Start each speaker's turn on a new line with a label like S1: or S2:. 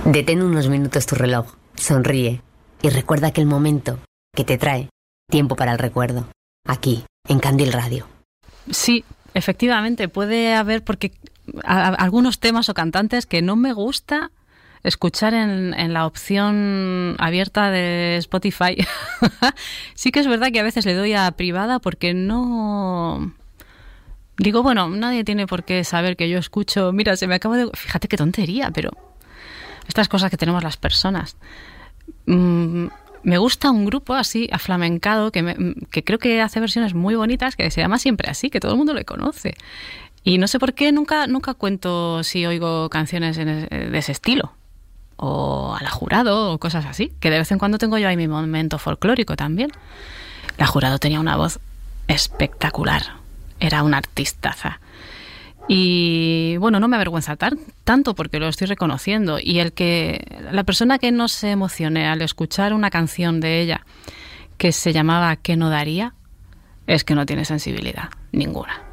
S1: Detén unos minutos tu reloj, sonríe y recuerda aquel momento que te trae tiempo para el recuerdo, aquí, en Candil Radio.
S2: Sí, efectivamente, puede haber, porque algunos temas o cantantes que no me gusta escuchar en la opción abierta de Spotify. Sí que es verdad que a veces le doy a privada porque no... Digo, bueno, nadie tiene por qué saber que yo escucho... Mira, se me acaba de... Fíjate qué tontería, pero... Estas cosas que tenemos las personas. Me gusta un grupo así, aflamencado, que creo que hace versiones muy bonitas, que se llama Siempre Así, que todo el mundo le conoce. Y no sé por qué nunca cuento si oigo canciones de ese estilo. O a La Jurado, o cosas así. Que de vez en cuando tengo yo ahí mi momento folclórico también. La Jurado tenía una voz espectacular. Era una artistaza. Y bueno, no me avergüenza tanto porque lo estoy reconociendo. Y la persona que no se emocione al escuchar una canción de ella que se llamaba ¿Qué no daría? Es que no tiene sensibilidad ninguna.